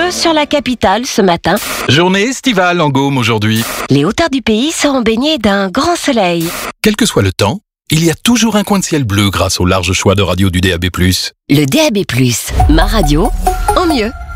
bleu sur la capitale ce matin. Journée estivale en Gaume aujourd'hui. Les hauteurs du pays seront baignées d'un grand soleil. Quel que soit le temps, il y a toujours un coin de ciel bleu grâce au large choix de radio du DAB+. Le DAB+, ma radio, en mieux.